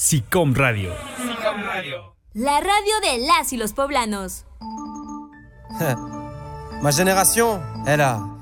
SICOM Radio. La radio de las y los poblanos. Ma génération, elle a